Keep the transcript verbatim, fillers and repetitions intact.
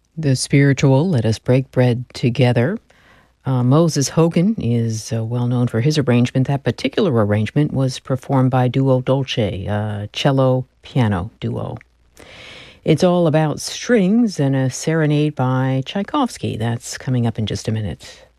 The spiritual Let Us Break Bread Together. Uh, Moses Hogan is uh, well known for his arrangement. That particular arrangement was performed by Duo Dolce, a cello-piano duo. It's all about strings and a serenade by Tchaikovsky. That's coming up in just a minute.